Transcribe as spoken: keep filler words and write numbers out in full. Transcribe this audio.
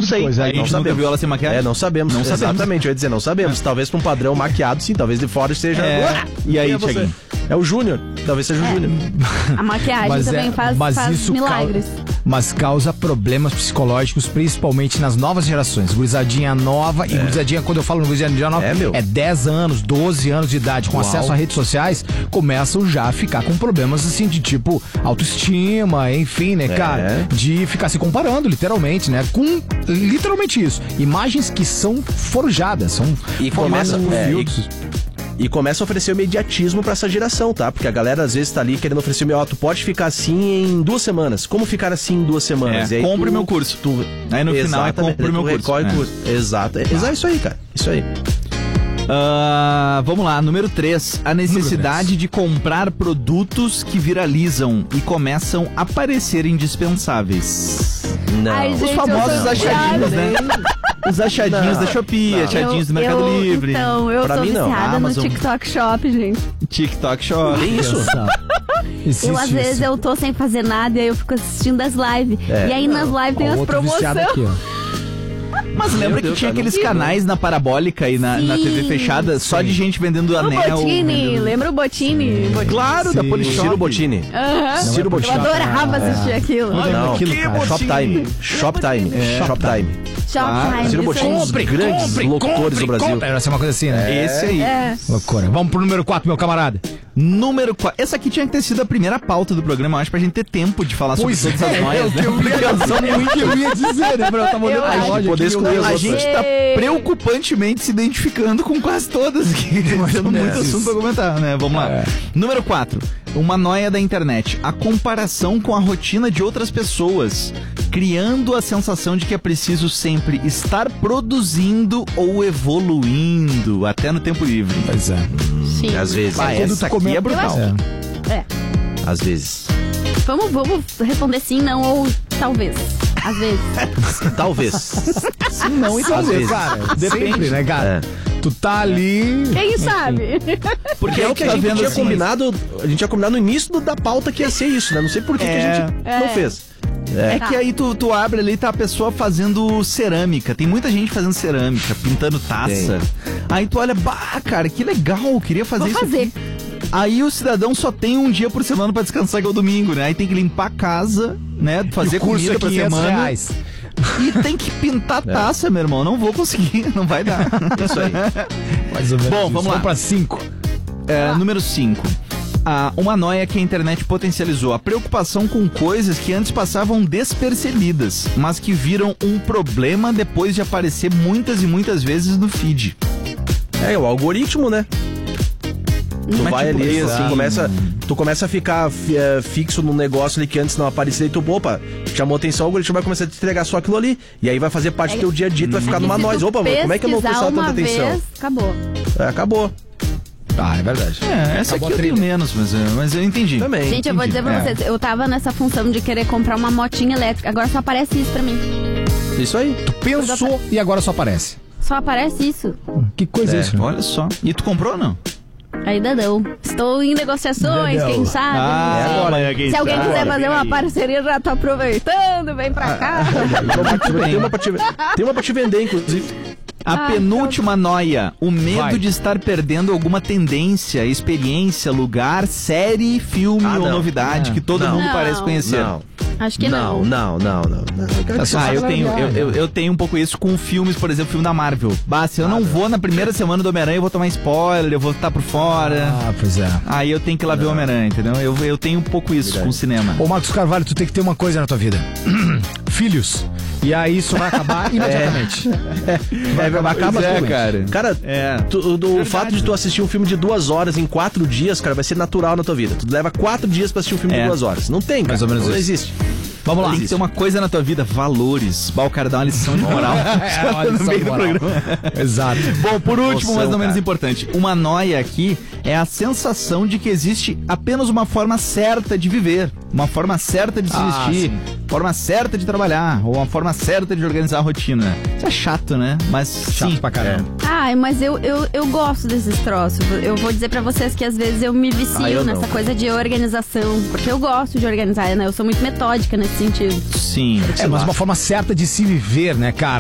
sei. Coisa A aí, gente não nunca sabemos. viu ela sem maquiagem. É, não sabemos. Não sabemos. Exatamente, eu ia dizer, não sabemos. Talvez pra um padrão maquiado, sim. Talvez de fora seja... É. Ué, E aí, quem é você? Thiaguinho? É o Júnior. Talvez seja o É. Júnior. A maquiagem Mas também é- faz, mas faz isso milagres. Mas causa problemas psicológicos, principalmente nas novas gerações. Gurizadinha nova, e gurizadinha, quando eu falo no gurizadinha nova, É, meu. é dez anos, doze anos de idade, com Uau. acesso a redes sociais, começam já a ficar com problemas assim, de tipo autoestima, enfim, né, cara? De ficar se comparando, literalmente, né? Com literalmente isso. Imagens que são forjadas, são E formadas começa- por é, filtros. E começa a oferecer o imediatismo pra essa geração, tá? Porque a galera às vezes tá ali querendo oferecer, ó, tu pode ficar assim em duas semanas. Como ficar assim em duas semanas? É, E aí compre tu- meu curso. Tu, Aí no final é Exatamente, compre tu meu curso. recorre É. curso. Exato. É, exato, isso aí, cara. Isso aí. Ah, vamos lá, número três. A necessidade de comprar produtos que viralizam e começam a parecer indispensáveis. Não. Ai, Os gente, famosos eu sou achadinhos, né? Os achadinhos Não. da Shopee, Não. achadinhos do Mercado eu, Livre, Então, eu Pra sou mim, não. viciada Amazon. no TikTok Shop, gente. TikTok Shop. Tem isso? Existe Eu, às vezes, isso. eu tô sem fazer nada e aí eu fico assistindo as lives. É. E aí, nas lives tem Ó, as outro viciado promoções. aqui, ó. Mas lembra Meu que Deus, tinha cara, não aqueles vi, canais na Parabólica e na, na Sim, T V fechada só de gente vendendo O anel? Botini, vendendo- lembra o Botini? Botini. Claro, da Sim. Polishop. Ciro Bottini. Aham. Ciro Eu Bottini. adorava assistir aquilo. Não, aquilo, cara. Shoptime. Shoptime. Shoptime. Shoptime. Ciro isso Bottini, um aí. dos grandes locutores do Brasil. Era ser uma coisa assim, né? Esse aí. É. Loucura. Vamos pro número quatro, meu camarada. Número quatro. Essa aqui tinha que ter sido a primeira pauta do programa, eu acho, pra gente ter tempo de falar sobre todas as noias, né? o que eu ia dizer, né? Eu tava olhando Eu a acho loja que poder aqui, escolher meu as A Deus. outras. gente tá preocupantemente se identificando com quase todas aqui. Temos muito assunto pra comentar, né? Vamos lá. Número quatro. Uma noia da internet. A comparação com a rotina de outras pessoas, criando a sensação de que é preciso sempre estar produzindo ou evoluindo, até no tempo livre. Pois é. Sim. Às vezes. Ah, Quando essa tu come- aqui é brutal. É. É. Às vezes. Vamos, vamos responder sim, não ou talvez. Às vezes. Talvez. Sim, não, e Às talvez, vezes. cara. Depende. Sempre, né, cara? É. Tu tá ali... Quem sabe? Porque é o que a tá gente vendo tinha assim, combinado. A gente tinha combinado no início do- da pauta que ia ser isso, né? Não sei por que, que a gente É. não fez. É Tá. que aí tu, tu abre ali, tá a pessoa fazendo cerâmica. Tem muita gente fazendo cerâmica, pintando taça. Aí tu olha, bah, cara, que legal, eu queria fazer Vou isso fazer. aqui. Aí o cidadão só tem um dia por semana pra descansar, que é o domingo, né? Aí tem que limpar a casa, né? Fazer E o curso comida é pra quinhentos semana. reais. E tem que pintar taça, meu irmão. Não vou conseguir, não vai dar. Isso aí. Mais ou menos Bom, isso. vamos lá. pra cinco. É, número cinco. Ah, uma noia que a internet potencializou. A preocupação com coisas que antes passavam despercebidas, mas que viram um problema depois de aparecer muitas e muitas vezes no feed. É, o algoritmo, né? Tu Mas vai tipo, ali, assim, assim, começa, tu começa a ficar fi- eh, fixo num negócio ali que antes não aparecia e tu, opa, chamou atenção, o algoritmo vai começar a te entregar só aquilo ali. E aí vai fazer parte do teu dia a dia, tu vai ficar numa Se noise. tu Opa, mas como é que eu não pesquisar prestava uma tanta atenção? vez, acabou. É, acabou. Ah, é verdade. É, essa Acabou aqui a eu tenho trilha. menos, mas, eu- mas eu entendi. Também. Gente, eu vou dizer pra É. vocês, eu tava nessa função de querer comprar uma motinha elétrica, agora só aparece isso pra mim. Isso aí. Tu pensou e agora só aparece. Só aparece isso. Que coisa é, É. isso, né? Olha só. E tu comprou ou não? Ainda não. Estou em negociações, Ainda não. quem sabe? Ah, não sei. agora, quem Se alguém sabe. quiser fazer uma Vem aí. parceria, já tô aproveitando, vem pra cá. Tem uma pra te, tem uma pra te vender, inclusive. A Ai, penúltima noia, o medo Vai. de estar perdendo alguma tendência, experiência, lugar, série, filme Ah, ou não. novidade É. que todo Não. mundo Não. parece conhecer. Não. Acho que não. Não, não, não, não. Ah, eu tenho, eu, eu, eu tenho um pouco isso com filmes, por exemplo, filme da Marvel. Bah, se eu não vou na primeira semana do Homem-Aranha, eu vou tomar spoiler, eu vou estar por fora. Ah, pois é. Aí eu tenho que ir lá ver o Homem-Aranha, entendeu? Eu, eu tenho um pouco isso com o cinema. Ô, Marcos Carvalho, tu tem que ter uma coisa na tua vida. Filhos. E aí isso vai acabar imediatamente. Vai, vai, acaba Pois é, tudo. cara. Cara, É. tu- do- o fato de tu assistir um filme de duas horas em quatro dias, cara, vai ser natural na tua vida. Tu leva quatro dias pra assistir um filme É. de duas horas. Não tem, cara. Mais ou menos não isso. existe. Vamos lá. Tem que ter uma coisa na tua vida, valores. Bah, o cara dá uma lição de moral. É, uma no lição meio de do moral. programa. Exato. Bom, por último, Noção, mas não menos cara. importante, uma noia aqui é a sensação de que existe apenas uma forma certa de viver, uma forma certa de se Ah, vestir, sim. forma certa de trabalhar, ou uma forma certa de organizar a rotina. Isso é chato, né? Mas Chato sim. pra caramba. Ai, mas eu, eu, eu gosto desses troços. Eu vou dizer pra vocês que às vezes eu me vicio Ah, eu não. nessa coisa de organização. Porque eu gosto de organizar, né? Eu sou muito metódica nesse sentido. Sim. É, mas uma forma certa de se viver, né, cara?